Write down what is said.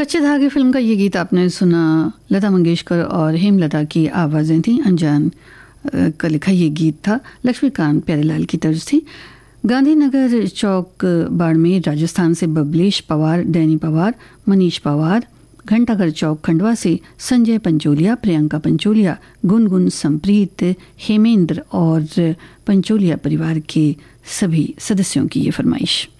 कच्चे धागे फिल्म का ये गीत आपने सुना। लता मंगेशकर और हेमलता की आवाज़ें थीं। अनजान का लिखा ये गीत था। लक्ष्मीकांत प्यारेलाल की तर्ज थी। गांधीनगर चौक बाड़मेर राजस्थान से बबलेश पवार, डैनी पवार, मनीष पवार, घंटाघर चौक खंडवा से संजय पंचोलिया, प्रियंका पंचोलिया, गुनगुन, संप्रीत, हेमेंद्र और पंचोलिया परिवार के सभी सदस्यों की ये फरमाइश।